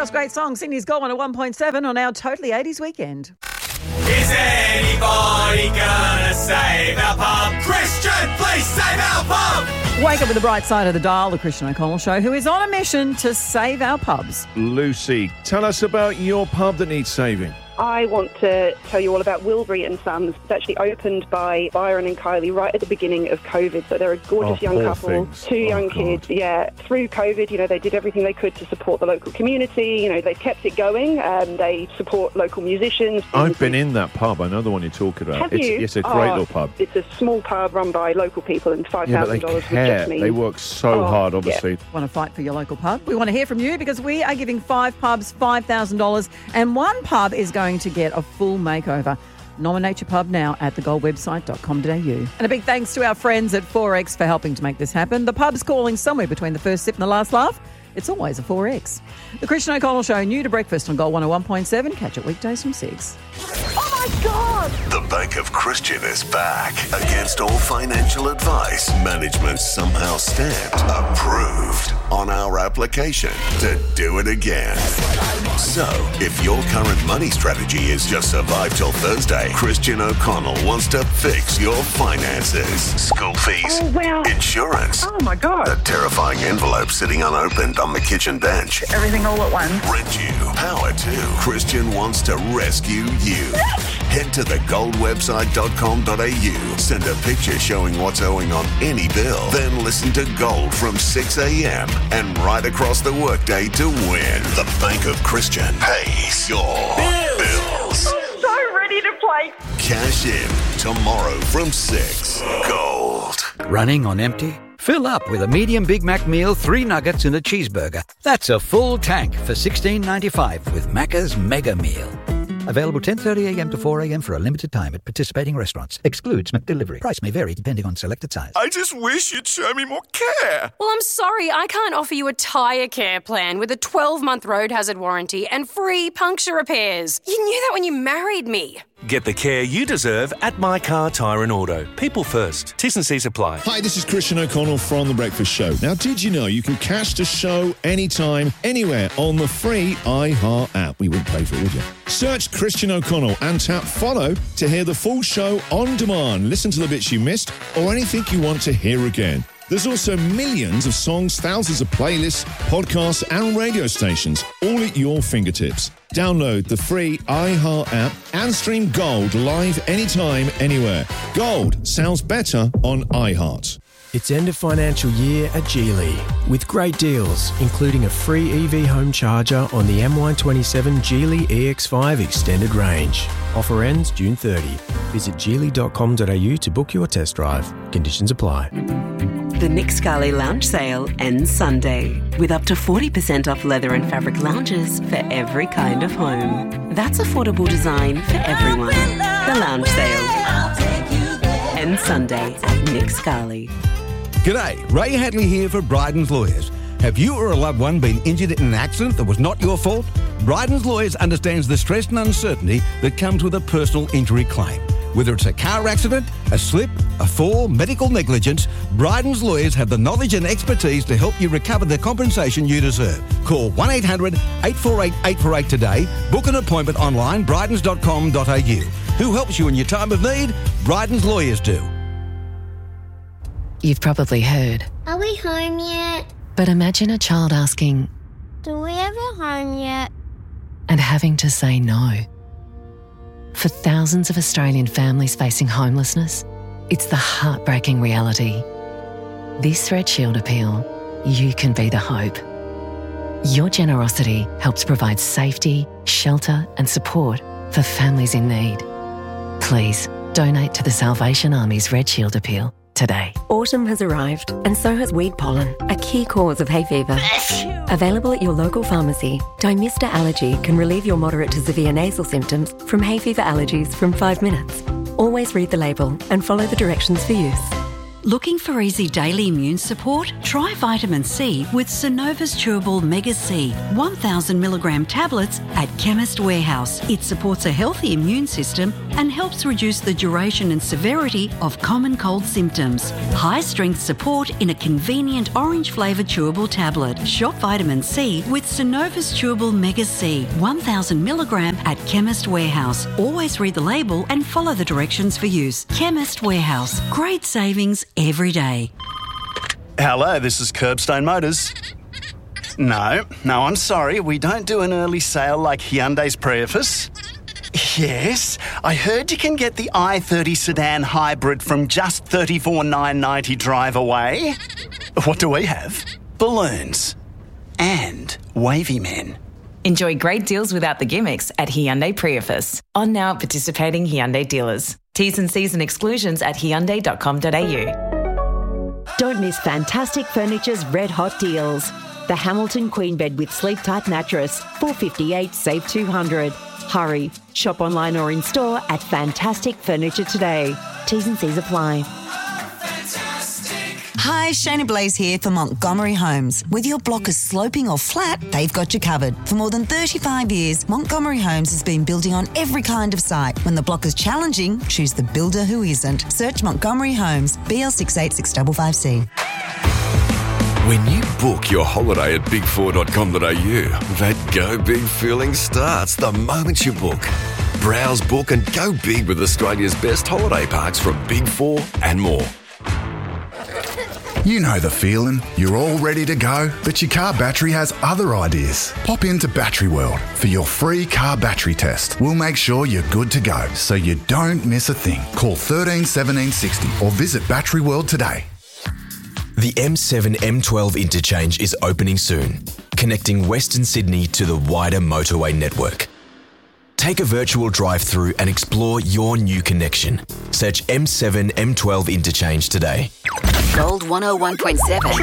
Just Great Songs. Sydney's Gold 101.7 on our Totally 80s weekend. Is anybody gonna save our pub? Christian, please save our pub! Wake up with the bright side of the dial, the Christian O'Connell Show, who is on a mission to save our pubs. Lucy, tell us about your pub that needs saving. I want to tell you all about Wilbury and Sons. It's actually opened by Byron and Kylie right at the beginning of COVID. So they're a gorgeous young couple, two young kids. Yeah, through COVID, they did everything they could to support the local community. They kept it going. They support local musicians. I've been in that pub. I know the one you're talking about. Have you? It's a great little pub. It's a small pub run by local people, and $5,000 Yeah, but they would care. just mean... They work so hard, obviously. Yeah. Want to fight for your local pub? We want to hear from you because we are giving 5 pubs $5,000 and one pub is going to get a full makeover. Nominate your pub now at thegoldwebsite.com.au. And a big thanks to our friends at 4X for helping to make this happen. The pub's calling somewhere between the first sip and the last laugh. It's always a 4X. The Christian O'Connell Show, new to breakfast on Gold 101.7. Catch it weekdays from 6. Oh, my God! The Bank of Christian is back. Against all financial advice, management somehow stamped approved on our application to do it again. So, if your current money strategy is just survive till Thursday, Christian O'Connell wants to fix your finances. School fees, insurance, Oh, my God! a terrifying envelope sitting unopened on the kitchen bench. Everything all at once. Rent you, power to. Christian wants to rescue you. Head to thegoldwebsite.com.au. Send a picture showing what's owing on any bill. Then listen to Gold from 6 a.m. and right across the workday to win. The Bank of Christian pays your bills. I'm so ready to play. Cash in tomorrow from 6. Gold. Running on empty? Fill up with a medium Big Mac meal, 3 nuggets and a cheeseburger. That's a full tank for $16.95 with Macca's Mega Meal. Available 10:30 a.m. to 4 a.m. for a limited time at participating restaurants. Excludes McDelivery. Price may vary depending on selected size. I just wish you'd show me more care. Well, I'm sorry, I can't offer you a tyre care plan with a 12-month road hazard warranty and free puncture repairs. You knew that when you married me. Get the care you deserve at My Car Tyre and Auto. People first. T's and C's apply. Hi, this is Christian O'Connell from The Breakfast Show. Now, did you know you can catch the show anytime, anywhere on the free iHeart app? We wouldn't pay for it, would you? Search Christian O'Connell and tap follow to hear the full show on demand. Listen to the bits you missed or anything you want to hear again. There's also millions of songs, thousands of playlists, podcasts and radio stations, all at your fingertips. Download the free iHeart app and stream Gold live anytime, anywhere. Gold sounds better on iHeart. It's end of financial year at Geely with great deals, including a free EV home charger on the MY27 Geely EX5 extended range. Offer ends June 30. Visit geely.com.au to book your test drive. Conditions apply. The Nick Scali Lounge Sale ends Sunday with up to 40% off leather and fabric lounges for every kind of home. That's affordable design for everyone. The Lounge Sale ends Sunday at Nick Scali. G'day, Ray Hadley here for Bryden's Lawyers. Have you or a loved one been injured in an accident that was not your fault? Bryden's Lawyers understands the stress and uncertainty that comes with a personal injury claim. Whether it's a car accident, a slip, a fall, medical negligence, Bryden's Lawyers have the knowledge and expertise to help you recover the compensation you deserve. Call 1-800-848-848 today. Book an appointment online, brydens.com.au. Who helps you in your time of need? Bryden's Lawyers do. You've probably heard. Are we home yet? But imagine a child asking, Do we have a home yet? and having to say no. For thousands of Australian families facing homelessness, it's the heartbreaking reality. This Red Shield appeal, you can be the hope. Your generosity helps provide safety, shelter and support for families in need. Please donate to the Salvation Army's Red Shield appeal today. Autumn has arrived, and so has weed pollen, a key cause of hay fever. Available at your local pharmacy, Dymista Allergy can relieve your moderate to severe nasal symptoms from hay fever allergies from 5 minutes. Always read the label and follow the directions for use. Looking for easy daily immune support? Try vitamin C with Synova's Chewable Mega C 1000 milligram tablets at Chemist Warehouse. It supports a healthy immune system and helps reduce the duration and severity of common cold symptoms. High strength support in a convenient orange flavoured chewable tablet. Shop vitamin C with Synova's Chewable Mega C 1000 milligram at Chemist Warehouse. Always read the label and follow the directions for use. Chemist Warehouse. Great savings every day. Hello, this is Curbstone Motors. No, I'm sorry. We don't do an early sale like Hyundai's Prius. Yes, I heard you can get the i30 sedan hybrid from just $34,990 drive away. What do we have? Balloons. And wavy men. Enjoy great deals without the gimmicks at Hyundai Prius. On now at participating Hyundai dealers. T's and C's and exclusions at hyundai.com.au. Don't miss Fantastic Furniture's red hot deals. The Hamilton Queen Bed with Sleep Tight Mattress, $458, save $200. Hurry, shop online or in store at Fantastic Furniture today. T's and C's apply. Hi, Shayna Blaze here for Montgomery Homes. Whether your block is sloping or flat, they've got you covered. For more than 35 years, Montgomery Homes has been building on every kind of site. When the block is challenging, choose the builder who isn't. Search Montgomery Homes, BL686555C. When you book your holiday at big4.com.au, that go big feeling starts the moment you book. Browse, book and go big with Australia's best holiday parks from Big 4 and more. You know the feeling. You're all ready to go, but your car battery has other ideas. Pop into Battery World for your free car battery test. We'll make sure you're good to go, so you don't miss a thing. Call 13 17 60 or visit Battery World today. The M7 M12 interchange is opening soon, connecting Western Sydney to the wider motorway network. Take a virtual drive-through and explore your new connection. Search M7 M12 interchange today. Gold 101.7.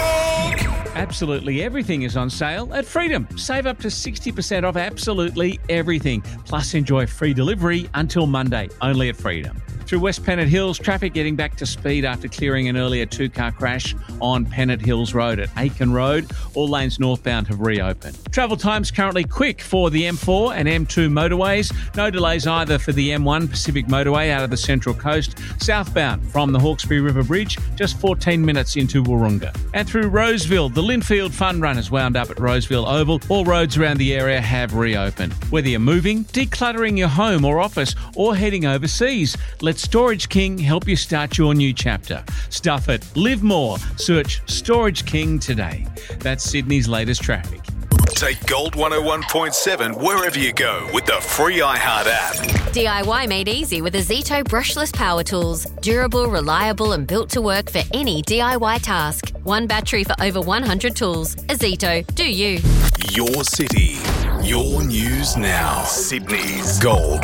Absolutely everything is on sale at Freedom. Save up to 60% off absolutely everything. Plus enjoy free delivery until Monday, only at Freedom. Through West Pennant Hills, traffic getting back to speed after clearing an earlier two-car crash on Pennant Hills Road at Aiken Road. All lanes northbound have reopened. Travel times currently quick for the M4 and M2 motorways. No delays either for the M1 Pacific Motorway out of the Central Coast. Southbound from the Hawkesbury River Bridge, just 14 minutes into Wahroonga. And through Roseville, the Linfield Fun Run has wound up at Roseville Oval. All roads around the area have reopened. Whether you're moving, decluttering your home or office, or heading overseas, let Storage King help you start your new chapter. Stuff it, live more. Search Storage King today. That's Sydney's latest traffic. Take Gold 101.7 wherever you go with the free iHeart app. DIY made easy with Azito brushless power tools. Durable, reliable and built to work for any DIY task. One battery for over 100 tools. Azito, do you. Your city, your news now. Sydney's Gold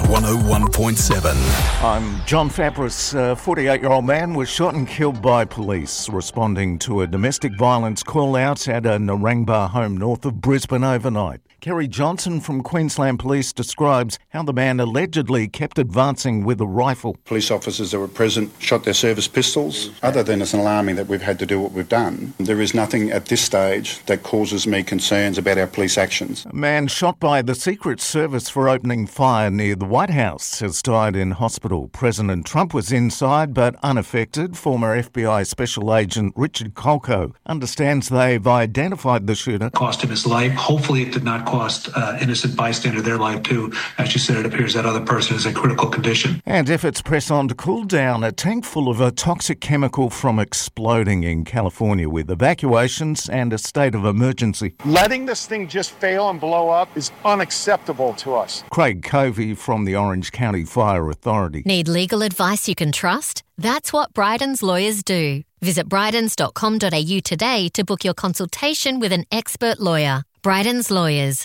101.7. I'm John Fabris. A 48-year-old man was shot and killed by police responding to a domestic violence call-out at a Narangba home north of Brisbane overnight. Kerry Johnson from Queensland Police describes how the man allegedly kept advancing with a rifle. Police officers that were present shot their service pistols. Other than it's alarming that we've had to do what we've done, there is nothing at this stage that causes me concerns about our police actions. A man shot by the Secret Service for opening fire near the White House has died in hospital. President Trump was inside but unaffected. Former FBI Special Agent Richard Kolko understands they've identified the shooter. Cost him his life. Hopefully it did not cost innocent bystander their life too. As you said, it appears that other person is in critical condition. And efforts press on to cool down a tank full of a toxic chemical from exploding in California with evacuations and a state of emergency. Letting this thing just fail and blow up is unacceptable to us. Craig Covey from the Orange County Fire Authority. Need legal advice you can trust? That's what Bryden's lawyers do. Visit brydens.com.au today to book your consultation with an expert lawyer. Bryden's Lawyers.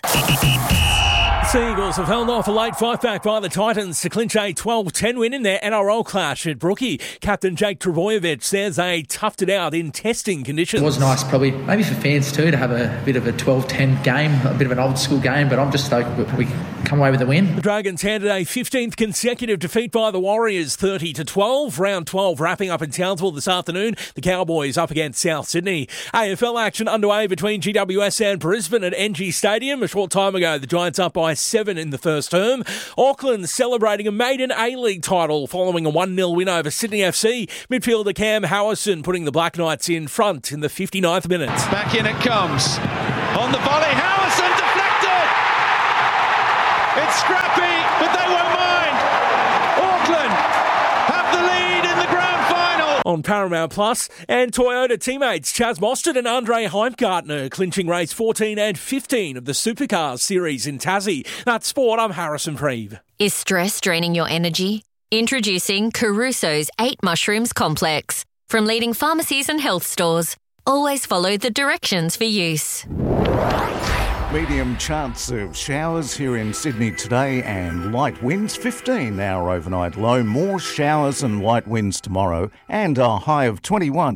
Sea Eagles have held off a late fight back by the Titans to clinch a 12-10 win in their NRL clash at Brookie. Captain Jake Trbojevic says they toughed it out in testing conditions. It was nice, probably, maybe for fans too, to have a bit of a 12-10 game, a bit of an old school game, but I'm just stoked we come come away with the win. The Dragons handed a 15th consecutive defeat by the Warriors, 30-12. Round 12 wrapping up in Townsville this afternoon. The Cowboys up against South Sydney. AFL action underway between GWS and Brisbane at NG Stadium. A short time ago, the Giants up by 7 in the first term. Auckland celebrating a maiden A-League title following a 1-0 win over Sydney FC. Midfielder Cam Howison putting the Black Knights in front in the 59th minute. Back in it comes. On the volley, Howison deflected! It's scrappy, but they won't mind. Auckland have the lead in the grand final. On Paramount Plus, and Toyota teammates Chaz Mostert and Andre Heimgartner clinching race 14 and 15 of the Supercars series in Tassie. That's sport. I'm Harrison Preeve. Is stress draining your energy? Introducing Caruso's 8 Mushrooms Complex. From leading pharmacies and health stores. Always follow the directions for use. Medium chance of showers here in Sydney today and light winds, 15 our overnight low. More showers and light winds tomorrow and a high of 21.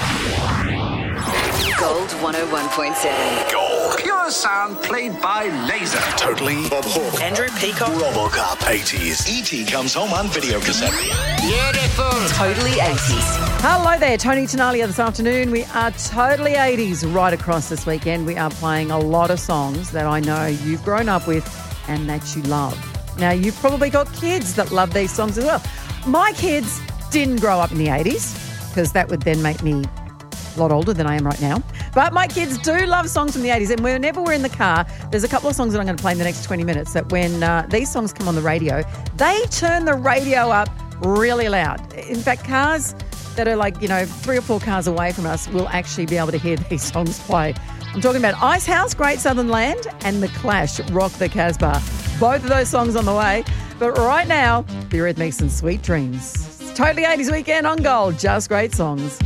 Gold 101.7. Gold. Pure sound played by laser. Totally Bob Hawke. Andrew Peacock. RoboCop 80s. E.T. comes home on video cassette. Beautiful. Totally 80s. Hello there, Tony Tenalia this afternoon. We are totally 80s right across this weekend. We are playing a lot of songs that I know you've grown up with and that you love. Now, you've probably got kids that love these songs as well. My kids didn't grow up in the 80s because that would then make me a lot older than I am right now. But my kids do love songs from the 80s, and whenever we're in the car, there's a couple of songs that I'm going to play in the next 20 minutes that when these songs come on the radio, they turn the radio up really loud. In fact, cars that are 3 or 4 cars away from us will actually be able to hear these songs play. I'm talking about Ice House, Great Southern Land, and The Clash, Rock the Casbah. Both of those songs on the way. But right now, the Eurythmics and Sweet Dreams. It's totally 80s weekend on Gold. Just great songs.